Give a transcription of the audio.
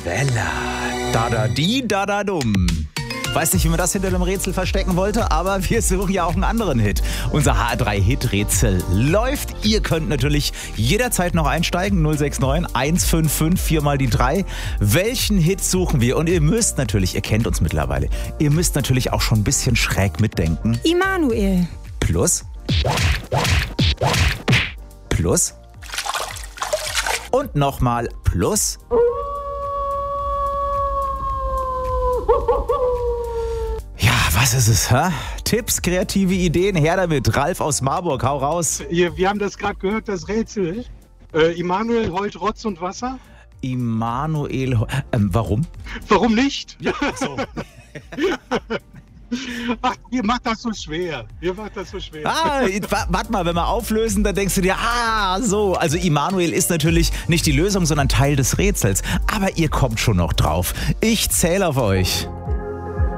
Bella. Da-da-di, da-da-dum. Weiß nicht, wie man das hinter dem Rätsel verstecken wollte, aber wir suchen ja auch einen anderen Hit. Unser HR3-Hit-Rätsel läuft. Ihr könnt natürlich jederzeit noch einsteigen. 069 155 4 mal die 3. Welchen Hit suchen wir? Und ihr müsst natürlich, ihr kennt uns mittlerweile, ihr müsst natürlich auch schon ein bisschen schräg mitdenken. Immanuel. Plus. Plus. Und nochmal plus. Ja, was ist es, hä? Tipps, kreative Ideen, her damit. Ralf aus Marburg, hau raus. Wir haben das gerade gehört, das Rätsel. Immanuel heult Rotz und Wasser? Immanuel, warum? Warum nicht? Ja, so. Ach, ihr macht das so schwer. Warte mal, wenn wir auflösen, dann denkst du dir, so. Also Immanuel ist natürlich nicht die Lösung, sondern Teil des Rätsels. Aber ihr kommt schon noch drauf. Ich zähle auf euch.